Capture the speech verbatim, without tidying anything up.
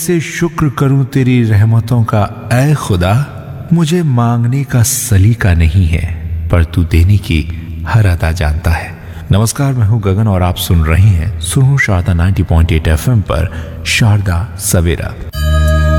से शुक्र करूं तेरी रहमतों का ऐ खुदा। मुझे मांगने का सलीका नहीं है, पर तू देने की हर अदा जानता है। नमस्कार, मैं हूं गगन और आप सुन रहे हैं सुनो शारदा नब्बे पॉइंट आठ एफ एम पर शारदा सवेरा।